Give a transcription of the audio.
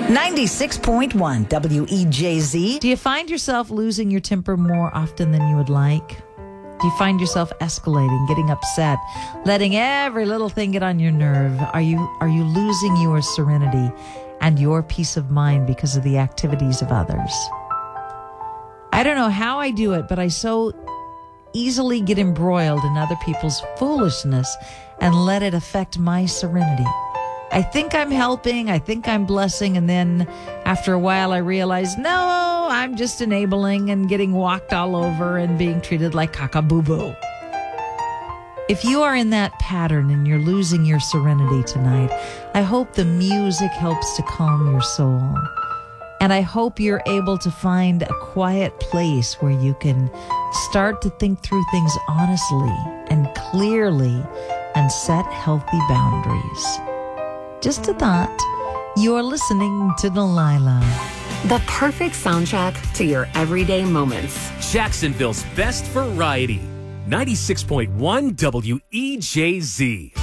96.1 WEJZ. Do you find yourself losing your temper more often than you would like? Do you find yourself escalating, getting upset, letting every little thing get on your nerve? Are you losing your serenity and your peace of mind because of the activities of others? I don't know how I do it, but I so easily get embroiled in other people's foolishness and let it affect my serenity. I think I'm helping, I think I'm blessing, and then after a while I realize, no, I'm just enabling and getting walked all over and being treated like caca-boo-boo. If you are in that pattern and you're losing your serenity tonight, I hope the music helps to calm your soul. And I hope you're able to find a quiet place where you can start to think through things honestly and clearly and set healthy boundaries. Just a thought. You're listening to Delilah. The perfect soundtrack to your everyday moments. Jacksonville's best variety. 96.1 WEJZ.